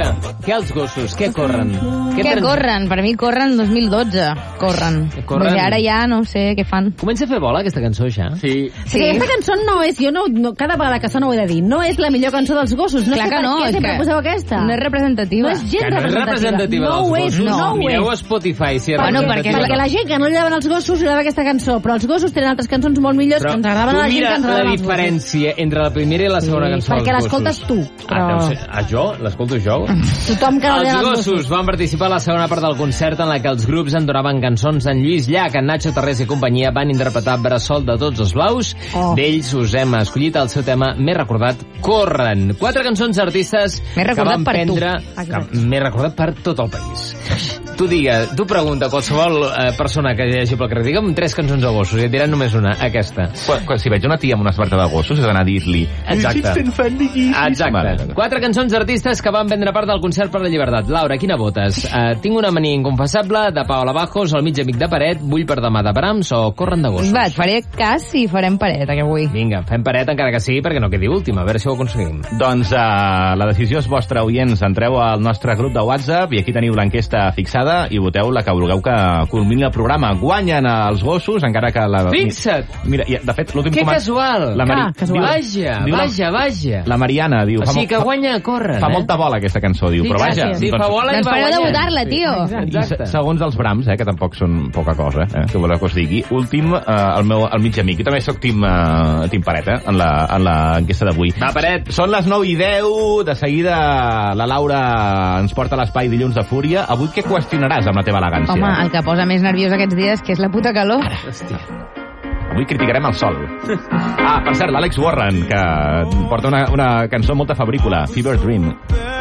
Laura, què els gossos? Què corren? Què corren? Per mi corren 2012. Corren. Perquè ara ja no sé què fan. Comença a fer bola aquesta cançó ja? Sí. Aquesta cançó no és... Jo no, cada vegada que sona ho he de dir. No és la millor cançó dels gossos. No Clar sé que per no, què és sempre que poseu aquesta. no és representativa. No és gens Que no és representativa no dels ho és, gossos. no ho Mireu a és. Spotify si és Bueno, representativa. Perquè la gent que no li agraden els gossos li agrada aquesta cançó, però els gossos tenen altres cançons molt millors que ens agraden a la gent que ens mira agraden la els gossos. diferència entre la primera i la segona cançó perquè dels gossos. l'escoltes tu, però- no sé. Jo? L'escolto jo? Tothom que no li Els agraden els gossos van participar a la segona part del concert en la que els grups entonaven cançons. En Lluís Llach, en Nacho Tarrés i companyia van interpretar Bressol de tots els blaus. D'ells us hem escollit el seu tema més recordat, Corren. 4 cançons d'artistes Més que recordat van per tu. prendre... Més recordat per tot el país. Tu pregunta a qualsevol persona que llegeixi pel carrer, digue'm 3 cançons de gossos i et diran només una, aquesta. Quan si veig una tia amb una samarreta de gossos, he d'anar a dir-li... Exacte. Exacte. 4 cançons d'artistes que van prendre part del concert per la llibertat. Laura, quina votes? Tinc una mania inconfessable, de Paola Bajos, El mig amic de Paret, Vull per demà de Brahms o Corren de gossos? Va, et faré cas i farem paret, que avui. Vinga, fem paret encara que sigui perquè no quedi última, a veure si ho aconseguim. Doncs la decisió és vostra, oients. Entreu al nostre grup de WhatsApp i aquí teniu l'enquesta fixada i voteu la que vulgueu que culmini el programa. Guanyen els gossos, encara que la... Fixa't! Mira, de fet, l'últim Que casual! La Vaja. La Mariana diu... O sigui que guanya a córrer, Fa molta bola aquesta cançó, diu, però vaja. Sí, fa bola i Doncs va pareu de guanyar. votar-la, tio. Exacte. Segons els Brahms, que tampoc són poca cosa, que voleu que us digui, últim, el mig amic. Jo també soc team Paret, en l'enquesta d'avui. Va, Paret. Són les 9:10, de seguida la Laura ens porta a l'espai Dilluns de Fúria. Avui què qüestionaràs amb la teva elegància? Home, el que posa més nerviós aquests dies, que és la puta calor. Hòstia. Avui criticarem el sol. Per cert, l'Àlex Warren, que porta una cançó molt afabrícola, Fever Dream.